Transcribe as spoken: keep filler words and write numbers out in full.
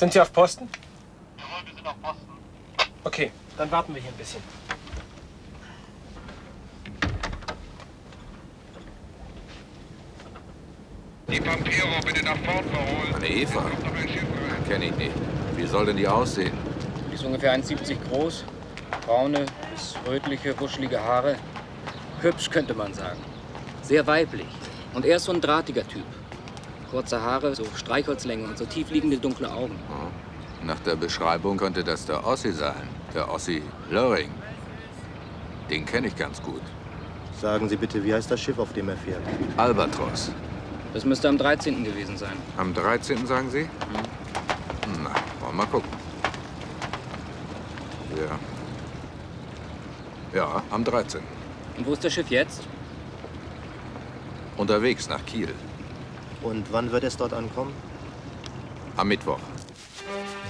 Sind Sie auf Posten? Jawohl, wir sind auf Posten. Okay, dann warten wir hier ein bisschen. Die Pampero bitte nach vorn verholen. Eine Eva? Kenne ich nicht. Wie soll denn die aussehen? Die ist ungefähr eins siebzig groß. Braune bis rötliche, wuschelige Haare. Hübsch, könnte man sagen. Sehr weiblich. Und er ist so ein drahtiger Typ. Kurze Haare, so Streichholzlänge und so tiefliegende dunkle Augen. Oh. Nach der Beschreibung könnte das der Ossi sein. Der Ossi Löring. Den kenne ich ganz gut. Sagen Sie bitte, wie heißt das Schiff, auf dem er fährt? Albatros. Das müsste am dreizehnten gewesen sein. Am dreizehnten sagen Sie? Mhm. Na, wollen wir mal gucken. Ja. Ja, am dreizehnten Und wo ist das Schiff jetzt? Unterwegs nach Kiel. Und wann wird es dort ankommen? Am Mittwoch.